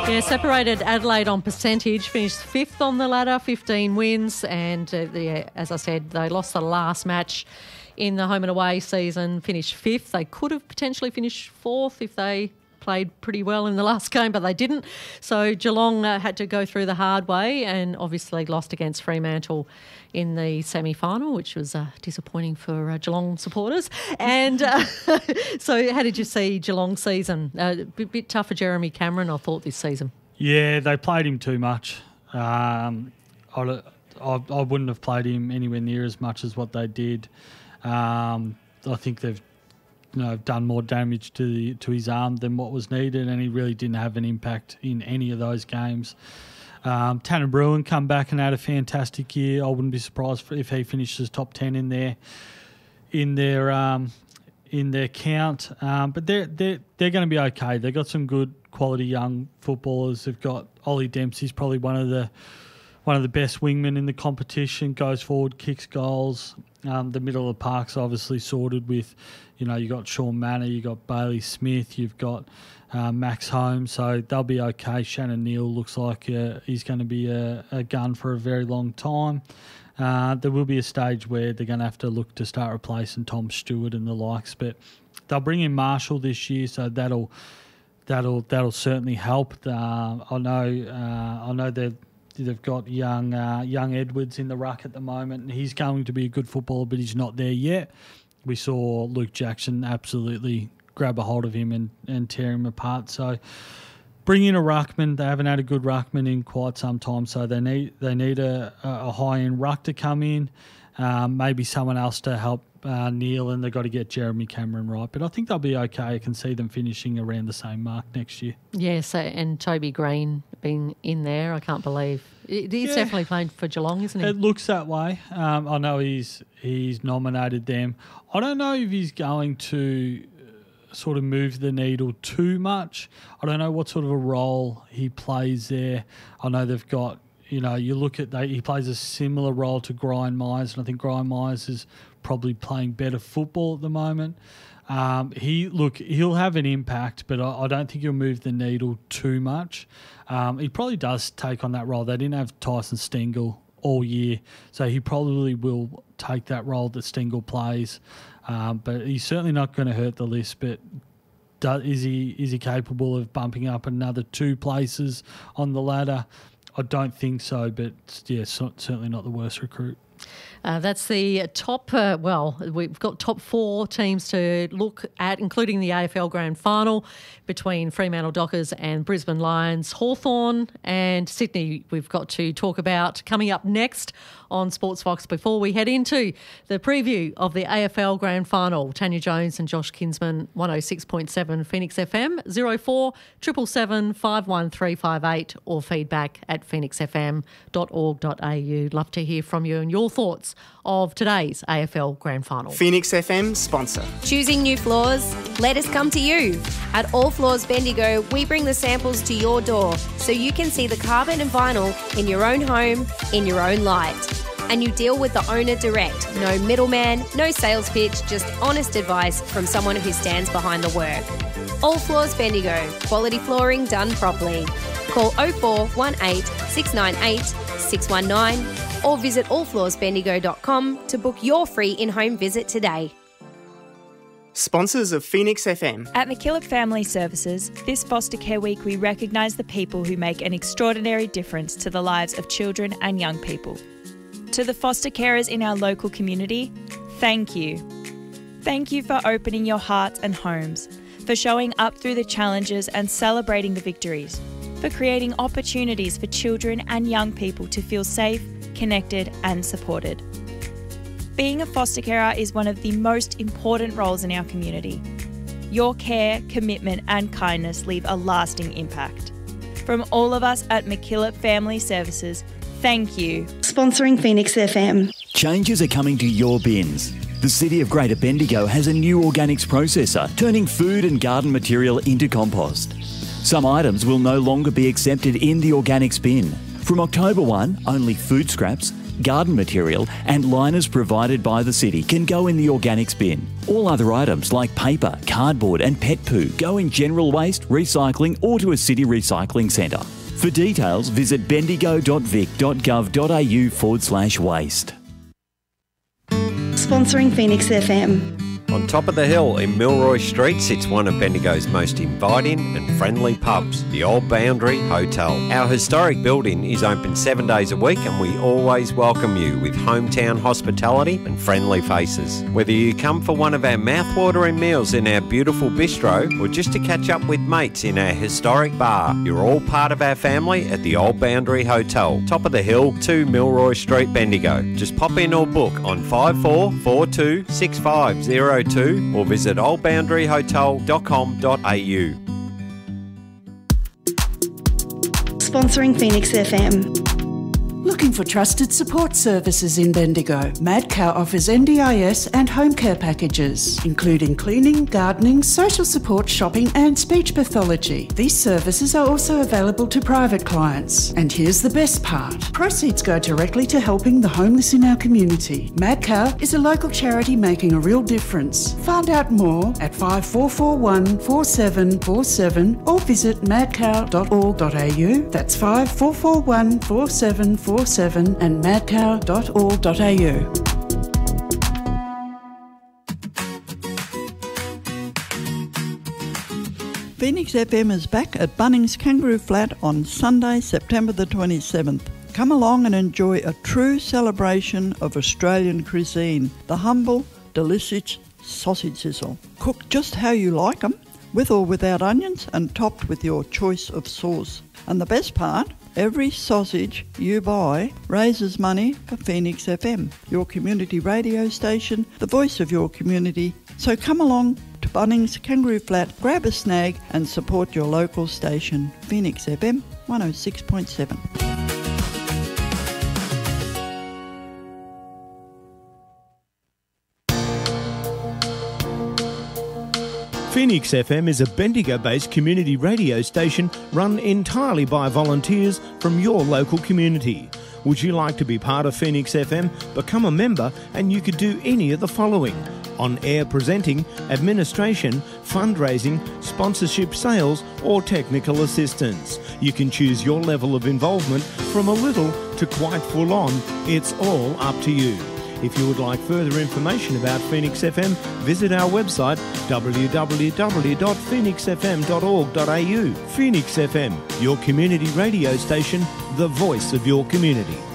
Yeah, separated Adelaide on percentage, finished 5th on the ladder, 15 wins, and as I said, they lost the last match in the home and away season, finished 5th. They could have potentially finished 4th if they played pretty well in the last game, but they didn't. So Geelong had to go through the hard way and obviously lost against Fremantle in the semi-final, which was disappointing for Geelong supporters. And so how did you see Geelong's season? A bit tough for Jeremy Cameron, I thought, this season. Yeah, they played him too much. I wouldn't have played him anywhere near as much as what they did. I think they've done more damage to his arm than what was needed, and he really didn't have an impact in any of those games. Tanner Bruin come back and had a fantastic year. I wouldn't be surprised if he finishes top 10 in their count. But they're going to be okay. They've got some good quality young footballers. They've got Ollie Dempsey's probably one of the best wingmen in the competition. Goes forward, kicks goals. The middle of the park's obviously sorted with, you got Sean Manor, you got Bailey Smith, you've got Max Holmes, so they'll be okay. Shannon Neal looks like he's going to be a gun for a very long time. There will be a stage where they're going to have to look to start replacing Tom Stewart and the likes, but they'll bring in Marshall this year, so that'll certainly help. I know they've got young Edwards in the ruck at the moment, and he's going to be a good footballer, but he's not there yet. We saw Luke Jackson absolutely grab a hold of him and tear him apart. So bring in a ruckman. They haven't had a good ruckman in quite some time, so they need a high-end ruck to come in, maybe someone else to help Neil, and they've got to get Jeremy Cameron right. But I think they'll be okay. I can see them finishing around the same mark next year. Yes, and Toby Green being in there, I can't believe. He's definitely playing for Geelong, isn't he? It looks that way. I know he's nominated them. I don't know if he's going to sort of move the needle too much. I don't know what sort of a role he plays there. I know they've got, you look at he plays a similar role to Brian Myers, and I think Brian Myers is probably playing better football at the moment. He'll have an impact, but I don't think he'll move the needle too much. He probably does take on that role. They didn't have Tyson Stengel all year, so he probably will take that role that Stengel plays. But he's certainly not going to hurt the list. But is he capable of bumping up another 2 places on the ladder? I don't think so, but yeah, certainly not the worst recruit. That's the top, we've got top 4 teams to look at, including the AFL Grand Final between Fremantle Dockers and Brisbane Lions. Hawthorn and Sydney we've got to talk about coming up next on Sports Fox before we head into the preview of the AFL Grand Final. Tanya Jones and Josh Kinsman, 106.7 Phoenix FM, 04 777 51358 or feedback at phoenixfm.org.au. Love to hear from you and your thoughts of today's AFL Grand Final. Phoenix FM sponsor. Choosing new floors? Let us come to you. At All Floors Bendigo, we bring the samples to your door so you can see the carpet and vinyl in your own home, in your own light. And you deal with the owner direct. No middleman, no sales pitch, just honest advice from someone who stands behind the work. All Floors Bendigo, quality flooring done properly. Call 0418 698 619 or visit allfloorsbendigo.com to book your free in-home visit today. Sponsors of Phoenix FM. At MacKillop Family Services, this Foster Care Week we recognise the people who make an extraordinary difference to the lives of children and young people. To the foster carers in our local community, thank you. Thank you for opening your hearts and homes, for showing up through the challenges and celebrating the victories, for creating opportunities for children and young people to feel safe, connected and supported. Being a foster carer is one of the most important roles in our community. Your care, commitment and kindness leave a lasting impact. From all of us at MacKillop Family Services, thank you. Sponsoring Phoenix FM. Changes are coming to your bins. The City of Greater Bendigo has a new organics processor, turning food and garden material into compost. Some items will no longer be accepted in the organics bin. From October 1, only food scraps, garden material and liners provided by the city can go in the organics bin. All other items like paper, cardboard and pet poo go in general waste, recycling or to a city recycling centre. For details, visit bendigo.vic.gov.au/waste. Sponsoring Phoenix FM. On top of the hill in Milroy Street sits one of Bendigo's most inviting and friendly pubs, the Old Boundary Hotel. Our historic building is open 7 days a week and we always welcome you with hometown hospitality and friendly faces. Whether you come for one of our mouthwatering meals in our beautiful bistro or just to catch up with mates in our historic bar, you're all part of our family at the Old Boundary Hotel, top of the hill, 2 Milroy Street, Bendigo. Just pop in or book on 5442 6502 or visit oldboundaryhotel.com.au. Sponsoring Phoenix FM. Looking for trusted support services in Bendigo? Madcow offers NDIS and home care packages, including cleaning, gardening, social support, shopping and speech pathology. These services are also available to private clients. And here's the best part. Proceeds go directly to helping the homeless in our community. Madcow is a local charity making a real difference. Find out more at 5441 4747 or visit madcow.org.au. That's 5441 4747 and madcow.org.au. Phoenix FM is back at Bunnings Kangaroo Flat on Sunday, September the 27th. Come along and enjoy a true celebration of Australian cuisine, the humble, delicious sausage sizzle. Cooked just how you like them, with or without onions and topped with your choice of sauce. And the best part, every sausage you buy raises money for Phoenix FM, your community radio station, the voice of your community. So come along to Bunnings Kangaroo Flat, grab a snag and support your local station, Phoenix FM 106.7. Phoenix FM is a Bendigo-based community radio station run entirely by volunteers from your local community. Would you like to be part of Phoenix FM? Become a member and you could do any of the following: on-air presenting, administration, fundraising, sponsorship, sales or technical assistance. You can choose your level of involvement from a little to quite full on. It's all up to you. If you would like further information about Phoenix FM, visit our website www.phoenixfm.org.au. Phoenix FM, your community radio station, the voice of your community.